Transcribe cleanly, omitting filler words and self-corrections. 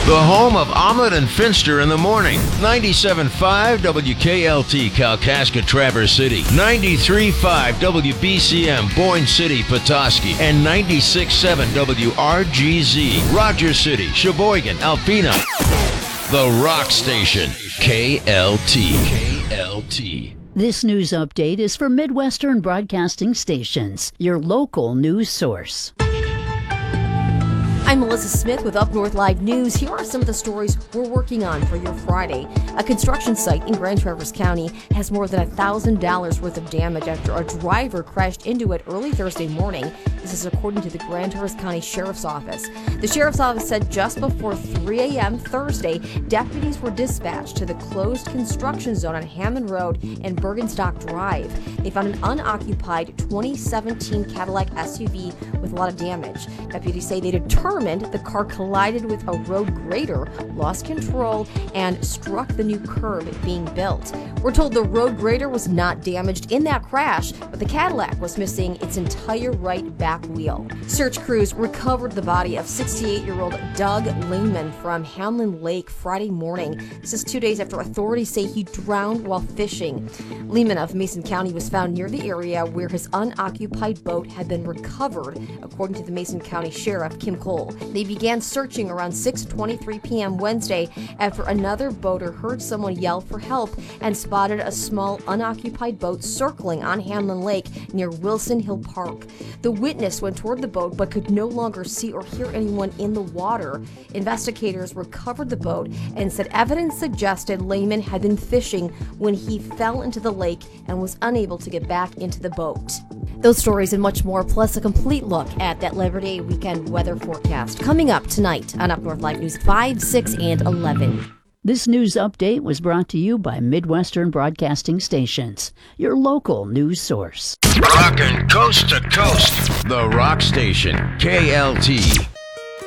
The home of Omelet and Finster in the morning. 97.5 WKLT Kalkaska Traverse City. 93.5 WBCM Boyne City Petoskey. And 96.7 WRGZ Rogers City, Sheboygan, Alpena. The Rock Station. KLT. KLT. This news update is for Midwestern Broadcasting Stations, your local news source. I'm Melissa Smith with Up North Live News. Here are some of the stories we're working on for your Friday. A construction site in Grand Traverse County has more than $1,000 worth of damage after a driver crashed into it early Thursday morning. This is according to the Grand Traverse County Sheriff's Office. The Sheriff's Office said just before 3 a.m. Thursday, deputies were dispatched to the closed construction zone on Hammond Road and Bergenstock Drive. They found an unoccupied 2017 Cadillac SUV with a lot of damage. Deputies say they determined the car collided with a road grader, lost control, and struck the new curb being built. We're told the road grader was not damaged in that crash, but the Cadillac was missing its entire right back wheel. Search crews recovered the body of 68-year-old Doug Lehman from Hamlin Lake Friday morning. This is 2 days after authorities say he drowned while fishing. Lehman of Mason County was found near the area where his unoccupied boat had been recovered, according to the Mason County Sheriff, Kim Cole. They began searching around 6:23 p.m. Wednesday after another boater heard someone yell for help and spotted a small unoccupied boat circling on Hamlin Lake near Wilson Hill Park. The witness went toward the boat but could no longer see or hear anyone in the water. Investigators recovered the boat and said evidence suggested Lehman had been fishing when he fell into the lake and was unable to get back into the boat. Those stories and much more, plus a complete look at that Labor Day weekend weather forecast, coming up tonight on Up North Live News 5, 6, and 11. This news update was brought to you by Midwestern Broadcasting Stations, your local news source. Rockin' coast to coast. The Rock Station. KLT.